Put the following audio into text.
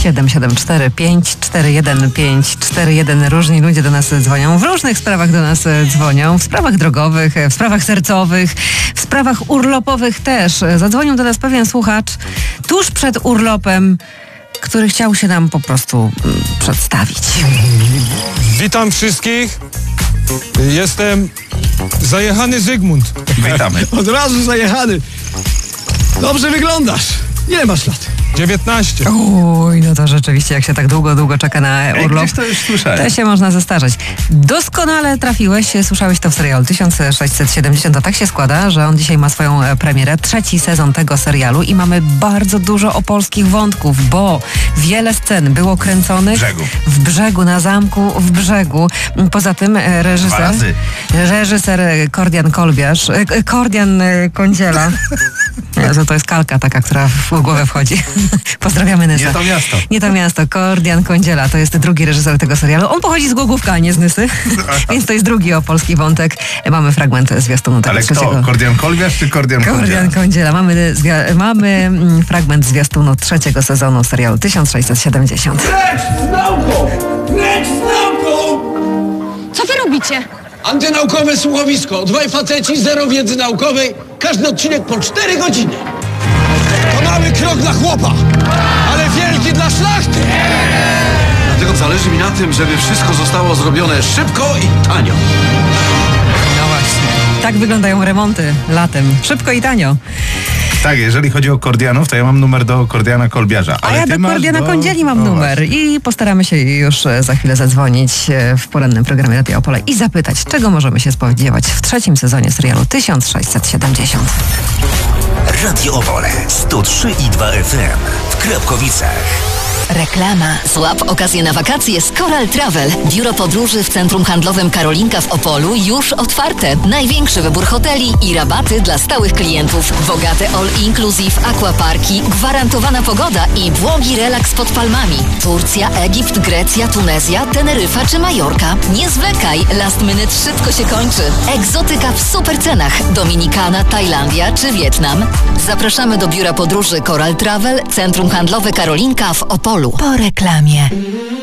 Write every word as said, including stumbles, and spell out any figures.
siedem siedem cztery pięć cztery jeden pięć cztery jeden. Różni ludzie do nas dzwonią. W różnych sprawach do nas dzwonią. W sprawach drogowych, w sprawach sercowych, w sprawach urlopowych też. Zadzwonił do nas pewien słuchacz tuż przed urlopem, który chciał się nam po prostu mm, przedstawić. Witam wszystkich. Jestem zajechany Zygmunt. Witamy. Od razu zajechany. Dobrze wyglądasz. Ile masz lat? dziewiętnaście. Uj, no to rzeczywiście, jak się tak długo, długo czeka na urlop, Gdzieś to już słyszałem. to się można zestarzeć. Doskonale trafiłeś, słyszałeś to w serialu tysiąc sześćset siedemdziesiąt. A tak się składa, że on dzisiaj ma swoją premierę, trzeci sezon tego serialu i mamy bardzo dużo opolskich wątków, bo wiele scen było kręconych Brzegu. w Brzegu, na zamku w Brzegu. Poza tym reżyser, Dwa razy. reżyser Kordian Kolbiarz, e, Kordian e, Kądziela. Jezu, to jest kalka taka, która w głowę wchodzi. Pozdrawiamy Nysę. Nie to miasto. Nie to miasto. Kordian Kądziela to jest drugi reżyser tego serialu. On pochodzi z Głogówka, a nie z Nysy. Więc to jest drugi opolski wątek. Mamy fragment zwiastunu tego Ale trzeciego. kto? Kordian Kolbiarz czy Kordian Kądziela? Kordian Kądziela. Mamy, zwia- mamy mm, fragment zwiastunu trzeciego sezonu serialu tysiąc sześćset siedemdziesiąt. Precz z nauką! Precz z nauką! Co wy robicie? Antynaukowe słuchowisko. Dwaj faceci, zero wiedzy naukowej. Każdy odcinek po cztery godziny. To mały krok dla chłopa, ale wielki dla szlachty. Dlatego zależy mi na tym, żeby wszystko zostało zrobione szybko i tanio. No właśnie. Tak wyglądają remonty latem. Szybko i tanio. Tak, jeżeli chodzi o Kordianów, to ja mam numer do Kordiana Kolbiarza. A Ale ja ty do masz Kordiana do... Kądzieli mam No numer właśnie. i postaramy się już e, za chwilę zadzwonić e, w porannym programie Radio Opole i zapytać, czego możemy się spodziewać w trzecim sezonie serialu tysiąc sześćset siedemdziesiąt. Radio Opole sto trzy i dwa F M w Krapkowicach. Reklama. Złap okazję na wakacje z Coral Travel. Biuro podróży w Centrum Handlowym Karolinka w Opolu już otwarte. Największy wybór hoteli i rabaty dla stałych klientów. Bogate all-inclusive aquaparki, gwarantowana pogoda i błogi relaks pod palmami. Turcja, Egipt, Grecja, Tunezja, Teneryfa czy Majorka. Nie zwlekaj, last minute szybko się kończy. Egzotyka w super cenach. Dominikana, Tajlandia czy Wietnam. Zapraszamy do biura podróży Coral Travel, Centrum Handlowe Karolinka w Opolu. Po reklamie.